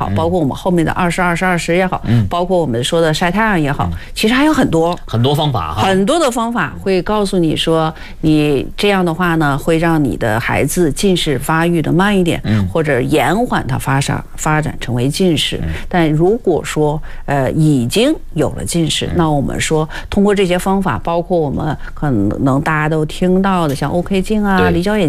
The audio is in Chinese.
好，包括我们后面的20/20/20也好，包括我们说的晒太阳也好，其实还有很多方法哈， 很多的方法会告诉你说，你这样的话呢，会让你的孩子近视发育的慢一点，或者延缓它发展成为近视。但如果说已经有了近视，那我们说通过这些方法，包括我们可能大家都听到的像 OK 镜啊、离焦眼